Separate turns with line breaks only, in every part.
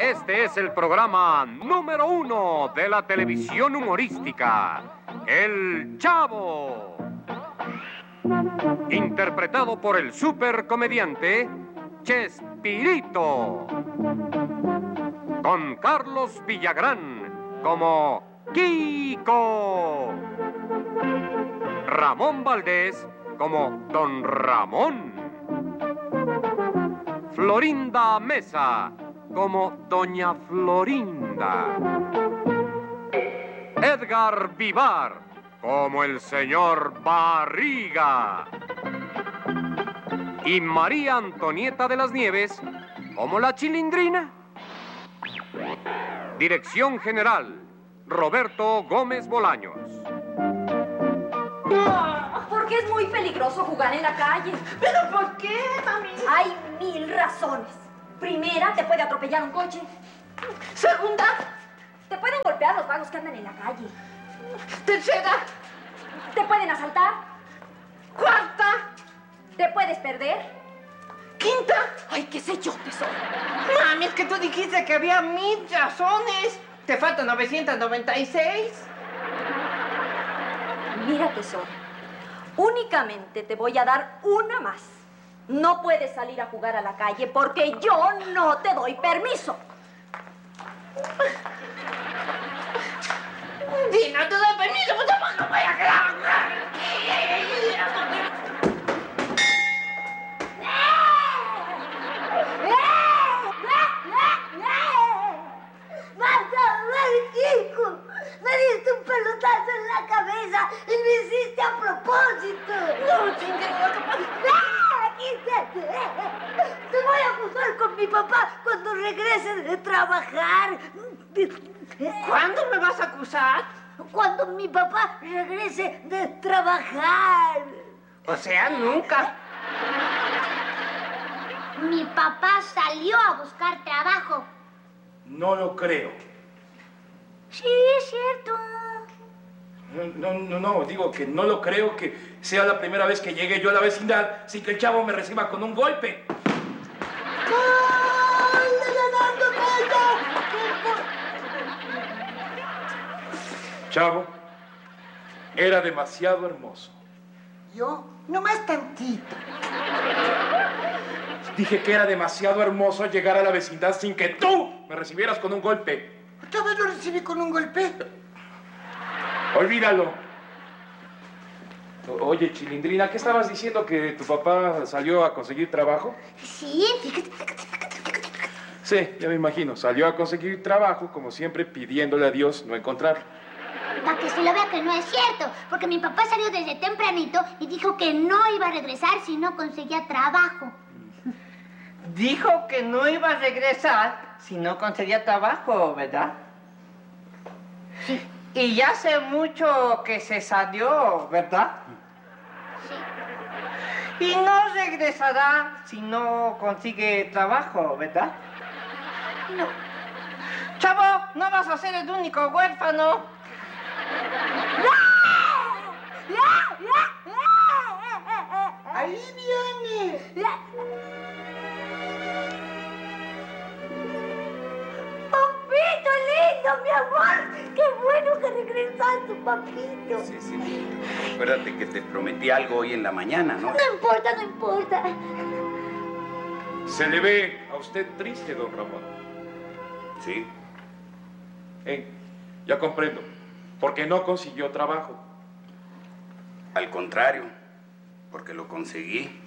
Este es el programa número 1 de la televisión humorística, El Chavo. Interpretado por el supercomediante Chespirito. Con Carlos Villagrán como Kiko. Ramón Valdés como Don Ramón. Florinda Mesa como Doña Florinda. Edgar Vivar como el señor Barriga. Y María Antonieta de las Nieves como la Chilindrina. Dirección general, Roberto Gómez Bolaños.
Porque es muy peligroso jugar en la calle.
¿Pero por qué, mami?
Hay 1000 razones. Primera, te puede atropellar un coche.
Segunda,
te pueden golpear los vagos que andan en la calle.
tercera,
Te pueden asaltar.
cuarta,
Te puedes perder.
quinta.
Ay, qué sé yo, tesoro.
Mami, es que tú dijiste que había 1000 razones. Te faltan 996.
Mira, tesoro. Únicamente te voy a dar una más. No puedes salir a jugar a la calle porque yo no te doy permiso.
Si no te doy permiso, pues tampoco voy a quedar.
¡Vas a ver, Kiko! Me diste un pelotazo en la cabeza y lo hiciste a propósito.
No, chingue, lo que pasa.
¡Quítate! Te voy a acusar con mi papá cuando regrese de trabajar.
¿Cuándo me vas a acusar?
Cuando mi papá regrese de trabajar.
O sea, nunca.
Mi papá salió a buscar trabajo.
No lo creo.
Sí, es cierto.
No, digo que no lo creo que sea la primera vez que llegue yo a la vecindad sin que el chavo me reciba con un golpe. Chavo, era demasiado hermoso.
¿Yo? Nomás tantito.
Dije que era demasiado hermoso llegar a la vecindad sin que tú me recibieras con un golpe.
¿Otra vez lo recibí con un golpe?
Olvídalo. Oye, Chilindrina, ¿qué estabas diciendo? ¿Que tu papá salió a conseguir trabajo?
Sí, fíjate.
Sí, ya me imagino. Salió a conseguir trabajo, como siempre, pidiéndole a Dios no encontrarlo.
Para que se lo vea que no es cierto, porque mi papá salió desde tempranito y dijo que no iba a regresar si no conseguía trabajo.
Dijo que no iba a regresar si no conseguía trabajo, ¿verdad?
Sí.
Y ya hace mucho que se salió, ¿verdad?
Sí.
Y no regresará si no consigue trabajo, ¿verdad?
No.
Chavo, no vas a ser el único huérfano.
Ahí viene.
Papito lindo, mi amor. Qué bueno que regresaste, papito.
Sí. Acuérdate que te prometí algo hoy en la mañana, ¿no?
No importa, no importa.
Se le ve a usted triste, don Ramón.
Sí.
Ya comprendo. Porque no consiguió trabajo.
Al contrario, porque lo conseguí.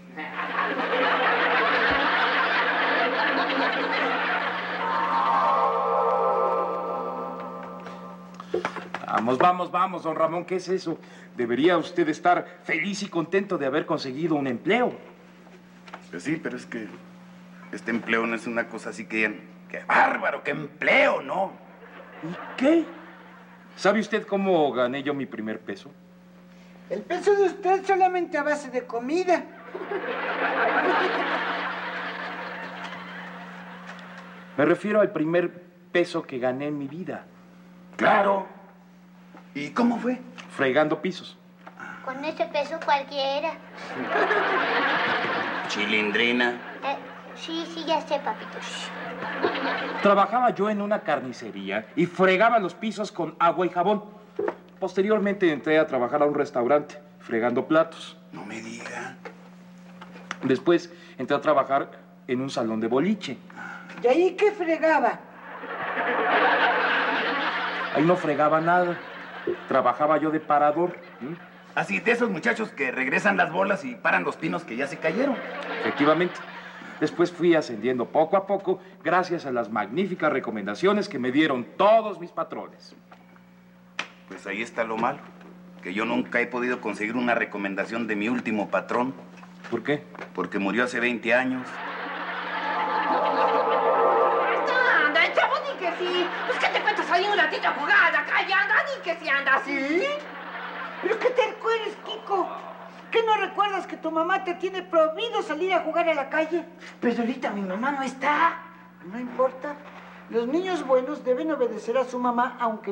Vamos, don Ramón, ¿qué es eso? Debería usted estar feliz y contento de haber conseguido un empleo.
Pues sí, pero es que este empleo no es una cosa así que... ¡Qué bárbaro! ¡Qué empleo! ¿No?
¿Y qué? ¿Sabe usted cómo gané yo mi primer peso?
El peso de usted solamente a base de comida.
Me refiero al primer peso que gané en mi vida.
¡Claro! ¿Y cómo fue?
Fregando pisos.
Con ese peso cualquiera.
Chilindrina.
Sí, ya sé, papito.
Trabajaba yo en una carnicería y fregaba los pisos con agua y jabón. Posteriormente entré a trabajar a un restaurante, fregando platos.
No me diga.
Después entré a trabajar en un salón de boliche.
¿Y ahí qué fregaba?
Ahí no fregaba nada. Trabajaba yo de parador.
Así, de esos muchachos que regresan las bolas y paran los pinos que ya se cayeron.
Efectivamente. Después fui ascendiendo poco a poco gracias a las magníficas recomendaciones que me dieron todos mis patrones.
Pues ahí está lo malo, que yo nunca he podido conseguir una recomendación de mi último patrón.
¿Por qué?
Porque murió hace 20 años.
Anda, el chavo, ni que sí. Pues, ¿qué te cuentas ahí un ratito a jugar a la calle? Anda, ni que sí, anda así.
¿Pero qué terco eres, Kiko? ¿Qué no recuerdas que tu mamá te tiene prohibido salir a jugar a la calle?
Pero ahorita mi mamá no está.
No importa. Los niños buenos deben obedecer a su mamá, aunque